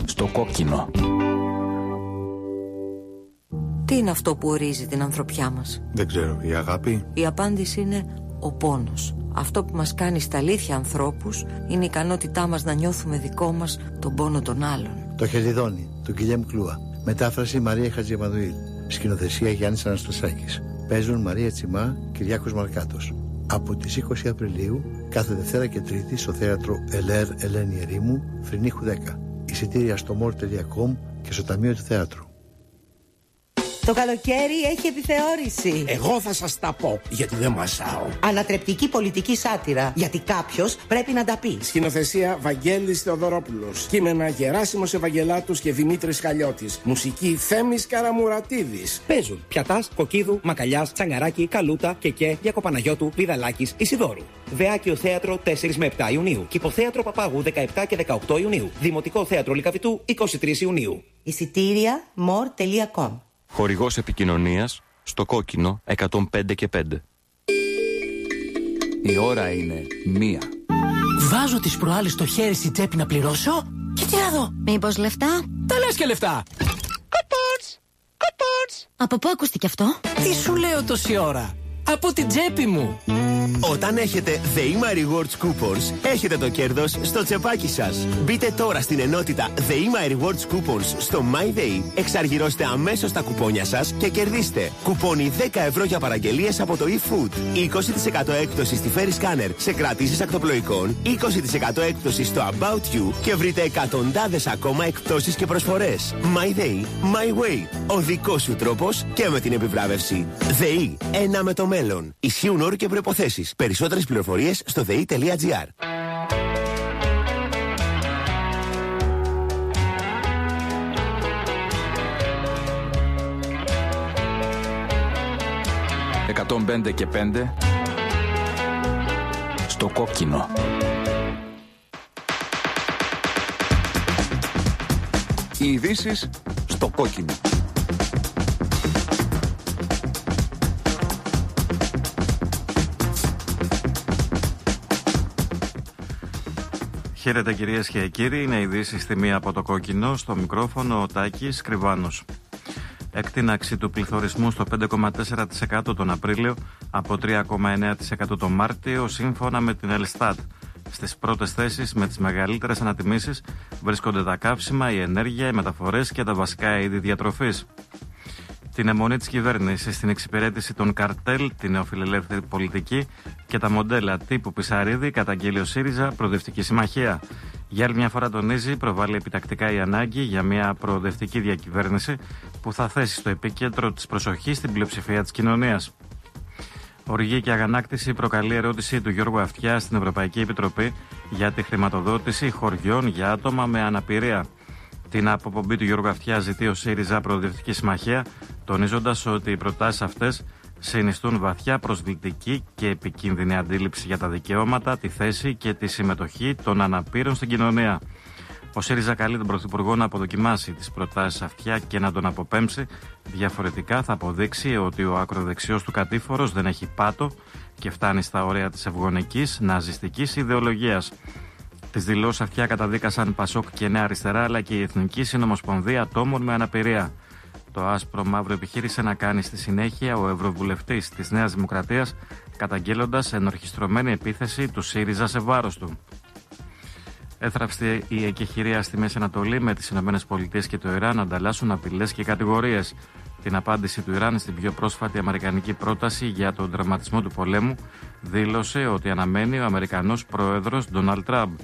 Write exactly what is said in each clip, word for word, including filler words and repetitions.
στο κόκκινο. Τι είναι αυτό που ορίζει την ανθρωπιά μας? Δεν ξέρω, η αγάπη. Η απάντηση είναι ο πόνος. Αυτό που μας κάνει στα αλήθεια ανθρώπους είναι η ικανότητά μας να νιώθουμε δικό μας τον πόνο των άλλων. Το Χελιδόνι, του Γκυλιέμ Κλούα. Μετάφραση Μαρία Χατζημανουήλ. Σκηνοθεσία Γιάννης Αναστασάκης. Παίζουν Μαρία Τσιμά, Κυριάκος Μαρκάτος. Από τις είκοσι Απριλίου, κάθε Δευτέρα και Τρίτη στο θέατρο Ελέρ Ελένη Ερήμου, Φρυνίχου δέκα. Εισιτήρια στο μορ τελεία κομ και στο Ταμείο του Θεάτρου. Το καλοκαίρι έχει επιθεώρηση. Εγώ θα σας τα πω, γιατί δεν μασάω. Ανατρεπτική πολιτική σάτυρα, γιατί κάποιος πρέπει να τα πει. Σκηνοθεσία Βαγγέλης Θεοδωρόπουλος. Κείμενα Γεράσιμος Ευαγγελάτους και Δημήτρης Χαλιώτης. Μουσική Θέμης Καραμουρατίδης. Παίζουν Πιατάς, Κοκκίδου, Μακαλιάς, Τσαγκαράκη, Καλούτα, Κεκέ, Γιακοπαναγιώτου, Βιδαλάκης, Ισιδόρου. Δεάκιο Θέατρο τέσσερα με επτά Ιουνίου. Κυποθέατρο Παπάγου δεκαεπτά και δεκαοκτώ Ιουνίου. Δημοτικό Θέατρο Λυκαβητού είκοσι τρεις Ιουνίου. Εισιτήρια μορ τελεία κομ. Χορηγός επικοινωνίας στο κόκκινο εκατόν πέντε και πέντε. Η ώρα είναι μία. Βάζω τις προάλλες το χέρι στη τσέπη να πληρώσω και τι να δω. Μήπως λεφτά? Τα λες και λεφτά. Κοπότς! Κοπότς! Από πού ακούστηκε αυτό? Τι σου λέω τόση ώρα? Από την τσέπη μου. Όταν έχετε The Ima Rewards Coupons, έχετε το κέρδος στο τσεπάκι σας. Μπείτε τώρα στην ενότητα The Ima Rewards Coupons στο MyDay, εξαργυρώστε αμέσως τα κουπόνια σας και κερδίστε κουπόνι δέκα ευρώ για παραγγελίες από το eFood, είκοσι τοις εκατό έκπτωση στη Ferry Scanner σε κρατήσεις ακτοπλοϊκών, είκοσι τοις εκατό έκπτωση στο About You και βρείτε εκατοντάδες ακόμα εκπτώσεις και προσφορές. MyDay, My Way. Ο δικός σου τρόπος και με την επιβράβευση. ΔΕΗ, ένα με το μέλλον. Ισχύουν όροι και προϋποθέσεις. Περισσότερες πληροφορίες στο δε ι τελεία τζι άρ. εκατόν πέντε και πέντε στο κόκκινο. Οι ειδήσεις στο κόκκινο. Χαίρετε κυρίες και κύριοι, είναι ειδήσεις στη μία από το κόκκινο, στο μικρόφωνο ο Τάκης Κρυβάνος. Εκτείναξη του πληθωρισμού στο πέντε κόμμα τέσσερα τοις εκατό τον Απρίλιο από τρία κόμμα εννέα τοις εκατό τον Μάρτιο, σύμφωνα με την Ελστάτ. Στις πρώτες θέσεις με τις μεγαλύτερες ανατιμήσεις βρίσκονται τα καύσιμα, η ενέργεια, οι μεταφορές και τα βασικά είδη διατροφής. Την αιμονή της κυβέρνησης στην εξυπηρέτηση των καρτέλ, την νεοφιλελεύθερη πολιτική και τα μοντέλα τύπου Πισαρίδη καταγγέλει ο ΣΥΡΙΖΑ Προοδευτική Συμμαχία. Για άλλη μια φορά τονίζει, προβάλλει επιτακτικά η ανάγκη για μια προοδευτική διακυβέρνηση που θα θέσει στο επίκεντρο της προσοχής την πλειοψηφία της κοινωνίας. Οργή και αγανάκτηση προκαλεί ερώτηση του Γιώργου Αυτιά στην Ευρωπαϊκή Επιτροπή για τη χρηματοδότηση χωριών για άτομα με αναπηρία. Την αποπομπή του Γιώργου Αυτιά ζητεί ο ΣΥΡΙΖΑ Προοδευτική Συμμαχία, τονίζοντας ότι οι προτάσεις αυτές συνιστούν βαθιά προσβλητική και επικίνδυνη αντίληψη για τα δικαιώματα, τη θέση και τη συμμετοχή των αναπήρων στην κοινωνία. Ο ΣΥΡΙΖΑ καλεί τον Πρωθυπουργό να αποδοκιμάσει τις προτάσεις Αυτιά και να τον αποπέμψει. Διαφορετικά θα αποδείξει ότι ο ακροδεξιός του κατήφορος δεν έχει πάτο και φτάνει στα όρια της ευγονικής ναζιστικής ιδεολογίας. Τις δηλώσεις Αυτιά καταδίκασαν Πασόκ και Νέα Αριστερά, αλλά και η Εθνική Συνομοσπονδία Ατόμων με Αναπηρία. Το άσπρο μαύρο επιχείρησε να κάνει στη συνέχεια ο Ευρωβουλευτής της Νέας Δημοκρατίας, καταγγέλλοντας ενορχιστρωμένη επίθεση του ΣΥΡΙΖΑ σε βάρος του. Έθραυστη η εκεχηρία στη Μέση Ανατολή, με τις ΗΠΑ και το Ιράν να ανταλλάσσουν απειλές και κατηγορίες. Την απάντηση του Ιράν στην πιο πρόσφατη αμερικανική πρόταση για τον τερματισμό του πολέμου δήλωσε ότι αναμένει ο Αμερικανός πρόεδρος Ντόναλντ Τραμπ.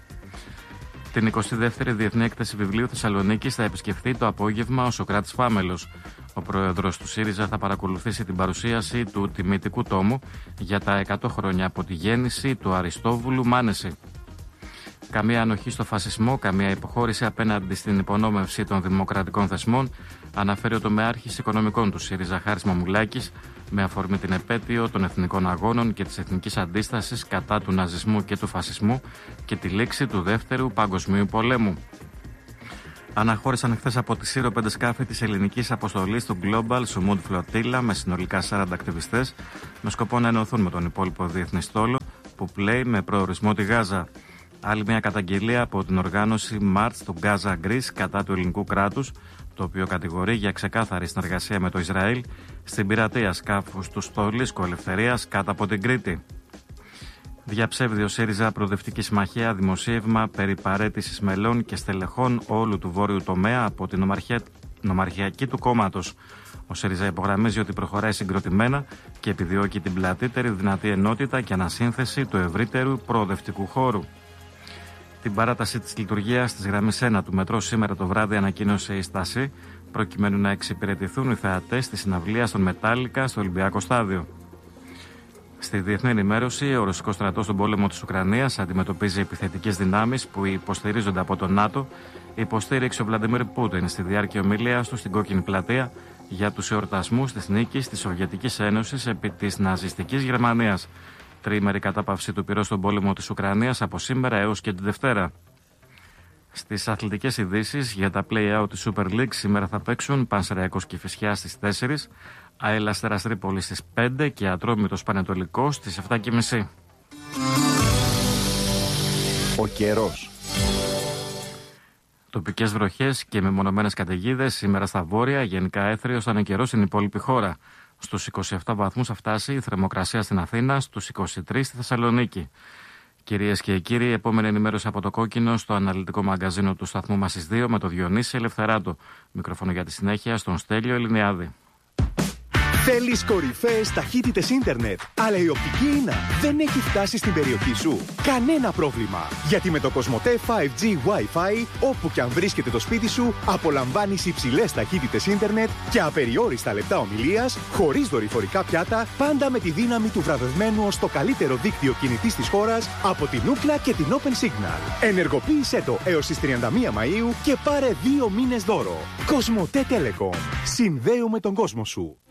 Την εικοστή δεύτερη Διεθνή Έκθεση Βιβλίου Θεσσαλονίκης θα επισκεφθεί το απόγευμα ο Σωκράτης Φάμελος. Ο πρόεδρος του ΣΥΡΙΖΑ θα παρακολουθήσει την παρουσίαση του τιμητικού τόμου για τα εκατό χρόνια από τη γέννηση του Αριστόβουλου Μάνεση. Καμία ανοχή στο φασισμό, καμία υποχώρηση απέναντι στην υπονόμευση των δημοκρατικών θεσμών, αναφέρει ο τομεάρχης οικονομικών του ΣΥΡΙΖΑ Χάρης Μαμουλάκης, με αφορμή την επέτειο των εθνικών αγώνων και της εθνικής αντίστασης κατά του ναζισμού και του φασισμού και τη λήξη του Δεύτερου Παγκοσμίου Πολέμου. Αναχώρησαν χθες από τη Σύρο πέντε σκάφη της ελληνικής αποστολής του Global Sumud Flotilla με συνολικά σαράντα ακτιβιστές, με σκοπό να ενωθούν με τον υπόλοιπο διεθνή στόλο που πλέει με προορισμό τη Γάζα. Άλλη μια καταγγελία από την οργάνωση March του Gaza Greece κατά του ελληνικού κράτους, το οποίο κατηγορεί για ξεκάθαρη συνεργασία με το Ισραήλ στην πειρατεία σκάφους του Στόλισκου Ελευθερίας κάτω από την Κρήτη. Διαψεύδει ο ΣΥΡΙΖΑ Προοδευτική Συμμαχία δημοσίευμα περί παραίτησης μελών και στελεχών όλου του βόρειου τομέα από την νομαρχια... νομαρχιακή του κόμματος. Ο ΣΥΡΙΖΑ υπογραμμίζει ότι προχωράει συγκροτημένα και επιδιώκει την πλατύτερη δυνατή ενότητα και ανασύνθεση του ευρύτερου προοδευτικού χώρου. Την παράταση της λειτουργίας της γραμμής ένα του μετρό σήμερα το βράδυ ανακοίνωσε η Στάση, προκειμένου να εξυπηρετηθούν οι θεατές της συναυλίας των Μετάλλικα στο Ολυμπιακό Στάδιο. Στη διεθνή ενημέρωση, ο ρωσικός στρατός στον πόλεμο της Ουκρανίας αντιμετωπίζει επιθετικές δυνάμεις που υποστηρίζονται από το ΝΑΤΟ, υποστήριξε ο Βλαντιμίρ Πούτιν στη διάρκεια ομιλίας του στην Κόκκινη Πλατεία για τους εορτασμούς της νίκης της Σοβιετικής Ένωσης επί της ναζιστικής Γερμανίας. Τριήμερη κατάπαυση του πυρός στον πόλεμο της Ουκρανίας από σήμερα έως και τη Δευτέρα. Στις αθλητικές ειδήσεις για τα play-out της Super League σήμερα θα παίξουν Πανσεραϊκός Κηφισιάς στις τέσσερις, ΑΕΛ Αστέρας Τρίπολης στις πέντε και Ατρόμητος Πανετολικός στις επτά και μισή. Ο καιρός. Τοπικές βροχές και μεμονωμένες καταιγίδες σήμερα στα βόρεια, γενικά έθριος θα είναι καιρός στην υπόλοιπη χώρα. Στους είκοσι επτά βαθμούς θα φτάσει η θερμοκρασία στην Αθήνα, στους είκοσι τρεις στη Θεσσαλονίκη. Κυρίες και κύριοι, επόμενη ενημέρωση από το Κόκκινο στο αναλυτικό μαγκαζίνο του σταθμού μας στις δύο με το Διονύση Ελευθεράτο. Μικρόφωνο για τη συνέχεια στον Στέλιο Ελληνιάδη. Θέλεις κορυφαίες ταχύτητες ίντερνετ, αλλά η οπτική ίνα δεν έχει φτάσει στην περιοχή σου? Κανένα πρόβλημα, γιατί με το Κοσμοτέ φάιβ τζι Wi-Fi, όπου και αν βρίσκεται το σπίτι σου, απολαμβάνεις υψηλές ταχύτητες ίντερνετ και απεριόριστα λεπτά ομιλίας, χωρίς δορυφορικά πιάτα, πάντα με τη δύναμη του βραβευμένου ως το καλύτερο δίκτυο κινητής της χώρας από την Ookla και την Open Signal. Ενεργοποίησέ το έως τις τριάντα μία Μαΐου και πάρε δύο μήνες δώρο. Κοσμοτέ Telecom. Συνδέουμε τον κόσμο σου.